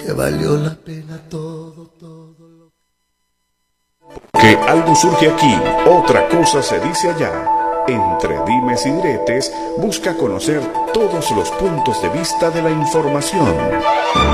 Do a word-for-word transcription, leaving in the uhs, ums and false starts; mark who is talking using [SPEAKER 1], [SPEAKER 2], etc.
[SPEAKER 1] que valió la pena todo, todo lo
[SPEAKER 2] que algo surge aquí, otra cosa se dice allá. Entre dimes y diretes, busca conocer todos los puntos de vista de la información.